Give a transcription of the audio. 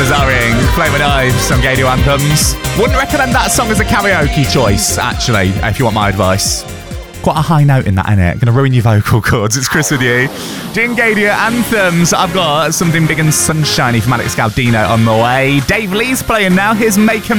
Bazarian, Flame with Knives, some Gadio anthems. Wouldn't recommend that song as a karaoke choice, actually, if you want my advice. Quite a high note in that, innit? Gonna ruin your vocal cords. It's Chris with you. Doing Gadio anthems. I've got something big and sunshiny from Alex Galdino on the way. Dave Lee's playing now. Here's Make 'Em